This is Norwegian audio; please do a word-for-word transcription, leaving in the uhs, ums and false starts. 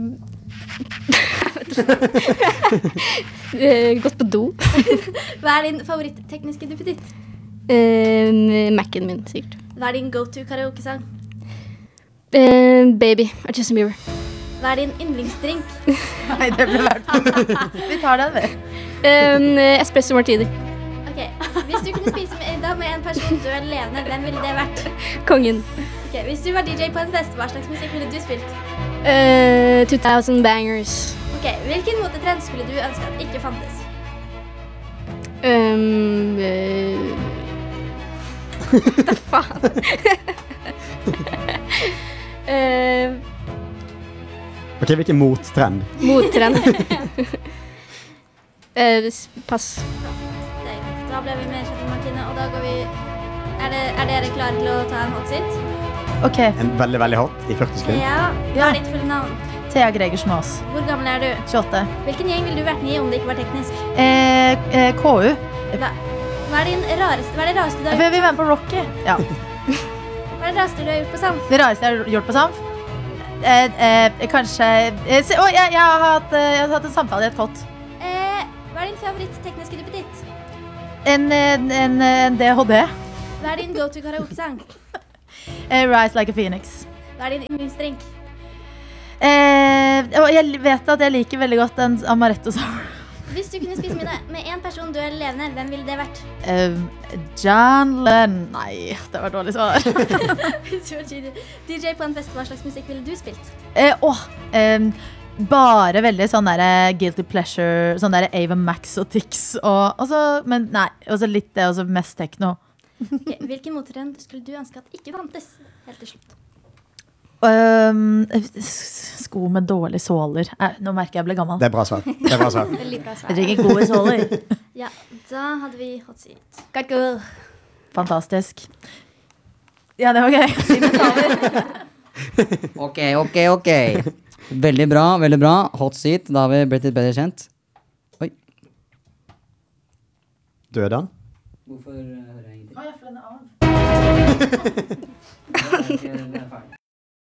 uh, gått på do. Hva er din favoritt-tekniske duppeditt? Uh, Mac'en min, sikkert. Hva er din go-to karaoke-sang? Uh, baby, av Justin Bieber. Hva er din yndlingsdrink? Nei, det ble vært Vi tar den ved. Um, espresso martini. Ok, hvis du kunne spise middag med en person du er levende, hvem ville det vært? Kongen. Ok, hvis du var D J på en fest, hva slags musikk ville du spilt? Uh, two thousand bangers. Ok, hvilken motetrend skulle du ønske at ikke fantes? Um, uh, Hva faen? uh, Ok, hvilken mottrend? Mottrend. uh, pass. Det er greit. Da ble vi med Kjetil Martine, og da går vi... Er, det, er dere klare til å ta en hot sit? Ok, En veldig, veldig hot i førti sekunder. Thea, hva er ditt fulle navn? Thea Gregersen Aas, Hvor gammel er du? tjueåtte. Hvilken gjeng ville du vært med i om det ikke var teknisk? eh, eh, K U. Hva, hva, er din rareste, hva er det rareste du har For gjort? jeg vil være med på Rocky. Ja. Hva er det rareste du har gjort på Samf? Det rareste jeg har gjort på Samf? Eh, eh, kanskje eh, se, å, jeg, jeg, har hatt, eh, jeg har hatt en samtale i et kott. Eh, hva er din favoritt-tekniske duppeditt? En, en, en, en D H D. Hva er din go-to karaoke-sang? Eh, Rise Like a Phoenix. Hva er din yndlingsdrink? Eh, og jeg vet at jeg liker veldig godt en amaretto sour. Hvis du kunne spise middag med en person du er levende, hvem ville det vært? Eh, John Lennon. Nei, det var dårlig svar. Hvis du var D J på en fest, hva slags musikk ville du spilt? eh, åh, eh, bare veldig sånn der guilty pleasure, sånn der Ava Max og Tix. Og, og så, men nei, og så litt det, og så mest techno. Ok, hvilken motetrend skulle du ønske at ikke fantes? Helt til slutt. Um, s- sko med dårlige såler. Eh, nå merker jeg jeg ble gammel. Det er bra svar. Det er bra svar. Veldig bra svar. Jeg trenger gode såler. Ja, da hadde vi hot seat. Got good. Fantastisk. Ja, det var gøy. Ok, ok, ok. Veldig bra, veldig bra. Hot seat, da har vi blitt litt bedre kjent. Oi. Døde han? Hvorfor hører jeg ingenting? Å, ja, for den er av. Det er ikke- det er ferdig.